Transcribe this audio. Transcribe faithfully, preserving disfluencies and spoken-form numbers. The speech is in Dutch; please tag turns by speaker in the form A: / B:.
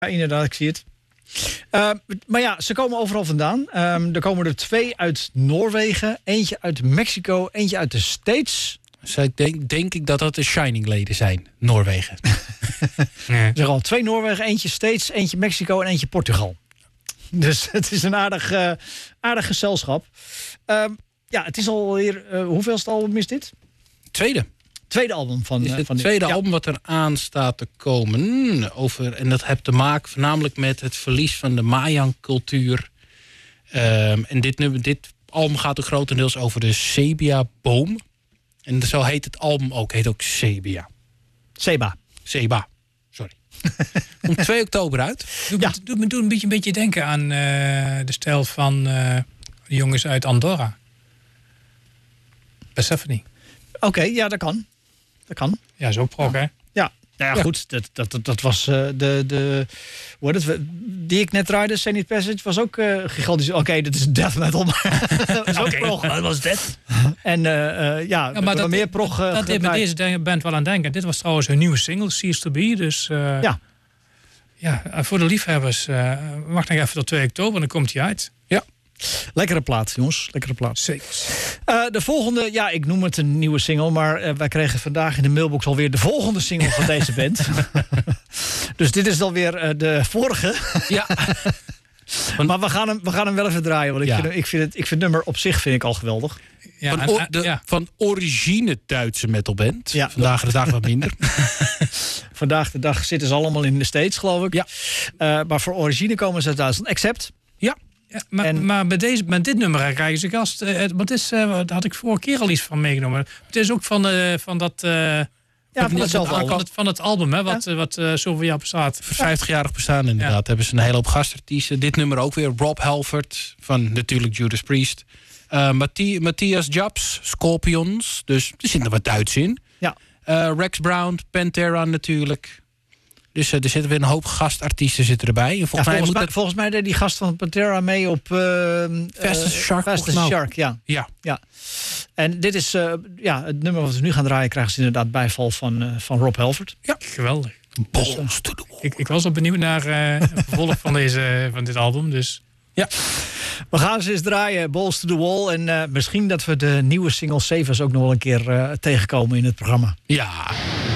A: Ja, inderdaad, ik zie het. Uh, maar ja, ze komen overal vandaan. Um, er komen er twee uit Noorwegen, eentje uit Mexico, eentje uit de States.
B: Dus ik denk, denk ik dat dat de Shining-leden zijn, Noorwegen.
A: Nee. Er zijn al twee Noorwegen, eentje States, eentje Mexico en eentje Portugal. Dus het is een aardig, uh, aardig gezelschap. Uh, ja, het is alweer, uh, hoeveelste album is dit?
B: Tweede.
A: Tweede album van,
B: is het
A: van
B: tweede
A: ja.
B: album wat er aan staat te komen. Over, en dat heeft te maken voornamelijk met het verlies van de Mayan-cultuur. Um, en dit, dit album gaat ook grotendeels over de Sebia-boom. En zo heet het album ook. Heet ook Sebia.
A: Seba.
B: Seba. Sorry. Komt twee oktober uit.
C: Doet
A: Ja.
C: me, doet me een beetje, een beetje denken aan uh, de stijl van uh, de jongens uit Andorra. Persephone.
A: Oké, okay, ja, dat kan. Dat kan.
C: Ja, is ook prog, hè?
A: Ja, nou ja,
C: Ja.
A: goed. Dat, dat, dat, dat was uh, de, de hoe heet het, die ik net draaide, Zenith Passage, was ook uh, gigantisch. Oké, okay, dat is death metal, maar dat is ook
C: Oké,
A: prog.
C: dat was dit.
A: En uh, uh, ja,
C: Ja, maar dat,
A: meer prog. Uh,
C: dat deed me deze band wel aan denken. Dit was trouwens hun nieuwe single, Cease to Be. Dus uh,
A: ja.
C: ja, voor de liefhebbers, uh, wacht nog even tot twee oktober, dan komt hij uit.
A: Ja. Lekkere plaat, jongens. Lekkere plaat.
C: Zeker.
A: Uh, de volgende, ja, ik noem het een nieuwe single, maar uh, wij kregen vandaag in de mailbox alweer de volgende single van deze band. Dus dit is dan weer uh, de vorige.
B: Ja.
A: Maar we gaan hem, we gaan hem wel even draaien, want ik,
B: Ja.
A: vind, ik, vind het, ik vind het nummer op zich vind ik al geweldig.
C: Ja,
B: Van,
C: en-
B: o-
C: en-
B: de,
C: ja.
B: van origine Duitse metalband.
A: Ja.
B: Vandaag de dag wat minder.
A: Vandaag de dag zitten ze allemaal in de States, geloof ik.
B: Ja.
A: Uh, maar voor origine komen ze uit Duitsland. Except.
B: Ja.
C: Ja, maar,
A: En-
C: maar bij deze, met dit nummer krijgen ze gast. Uh, want het is, uh, daar had ik vorige keer al iets van meegenomen. Het is ook van, uh, van dat. Uh,
A: Ja, van
C: van,
A: hetzelfde
C: van,
A: album.
C: het, van het album, hè, wat, uh, wat uh, zoveel jaar bestaat.
B: Voor vijftigjarig bestaan inderdaad. Hebben ze een hele hoop gastartiesten. Dit nummer ook weer. Rob Halford van natuurlijk Judas Priest. Uh, Matthi- Matthias Jabs, Scorpions. Dus er zit er wat Duits in.
A: Ja.
B: Uh, Rex Brown, Pantera natuurlijk. Dus uh, er zitten weer een hoop gastartiesten zitten erbij. En
A: Ja,
B: volgens mij
A: volgens,
B: moet
A: mij,
B: het...
A: volgens mij deed die gast van Pantera mee op uh,
B: Fastest
A: uh,
B: Shark,
A: Fastest
B: volgens mij.
A: Shark, ja.
B: Ja.
A: ja. En dit is uh, ja, het nummer wat we nu gaan draaien, krijgen ze inderdaad bijval van, uh, van Rob Halford.
C: Geweldig.
B: Balls to the wall.
C: Ik, ik was al benieuwd naar uh, het vervolg van, deze, van dit album. Dus
A: Ja. We gaan ze eens draaien, Balls to the Wall. En uh, misschien dat we de nieuwe single Savers ook nog wel een keer uh, tegenkomen in het programma.
B: Ja.